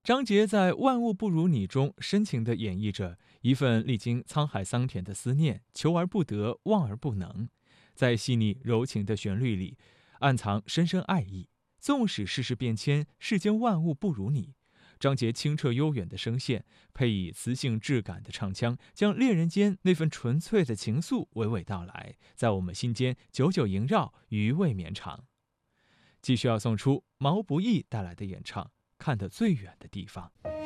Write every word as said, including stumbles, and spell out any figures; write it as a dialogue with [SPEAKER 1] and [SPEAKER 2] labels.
[SPEAKER 1] 张杰在《万物不如你》中深情地演绎着一份历经沧海桑田的思念，求而不得，望而不能。在细腻柔情的旋律里，暗藏深深爱意。纵使世事变迁，世间万物不如你。张杰清澈悠远的声线，配以磁性质感的唱腔，将恋人间那份纯粹的情愫娓娓道来，在我们心间久久萦绕，余味绵长。继续要送出毛不易带来的演唱《看得最远的地方》。